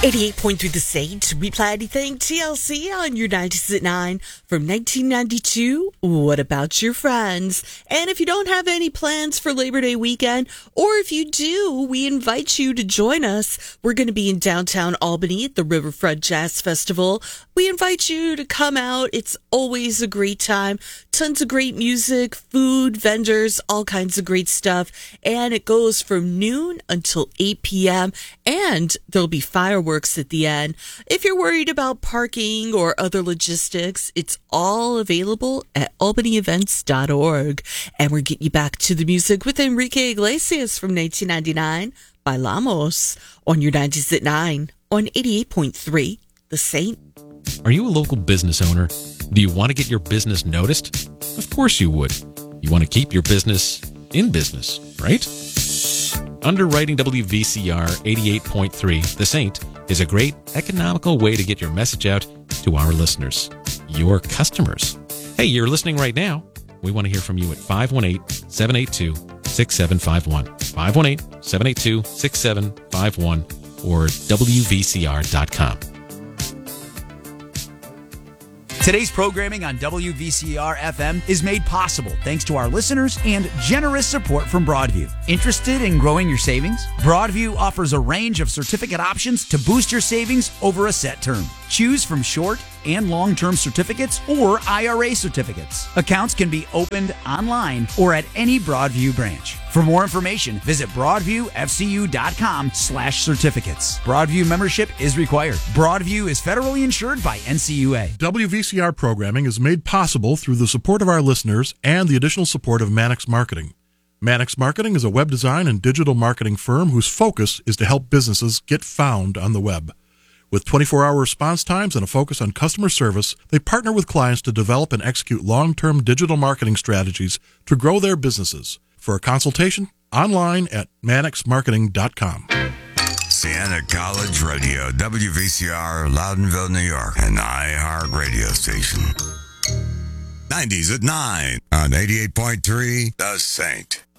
88.3 The Saint, We Play Anything, TLC on your 90s at 9 from 1992. What about your friends? And if you don't have any plans for Labor Day weekend, or if you do, we invite you to join us. We're going to be in downtown Albany at the Riverfront Jazz Festival. We invite you to come out. It's always a great time. Tons of great music, food, vendors, all kinds of great stuff. And it goes from noon until 8 p.m. And there'll be fireworks at the end. If you're worried about parking or other logistics, it's all available at albanyevents.org. And we're getting you back to the music with Enrique Iglesias from 1999, Bailamos, on your 90s at 9 on 88.3 The Saint. Are you a local business owner? Do you want to get your business noticed? Of course you would. You want to keep your business in business, right? Underwriting WVCR 88.3 The Saint is a great economical way to get your message out to our listeners, your customers. Hey, you're listening right now. We want to hear from you at 518-782-6751. 518-782-6751 or WVCR.com. Today's programming on WVCR-FM is made possible thanks to our listeners and generous support from Broadview. Interested in growing your savings? Broadview offers a range of certificate options to boost your savings over a set term. Choose from short and long-term certificates or IRA certificates. Accounts can be opened online or at any Broadview branch. For more information, visit broadviewfcu.com/certificates. Broadview membership is required. Broadview is federally insured by NCUA. WVCR programming is made possible through the support of our listeners and the additional support of Mannix Marketing. Mannix Marketing is a web design and digital marketing firm whose focus is to help businesses get found on the web. With 24-hour response times and a focus on customer service, they partner with clients to develop and execute long-term digital marketing strategies to grow their businesses. For a consultation, online at mannixmarketing.com. Siena College Radio, WVCR, Loudonville, New York, an iHeart radio station. 90s at 9 on 88.3 The Saint.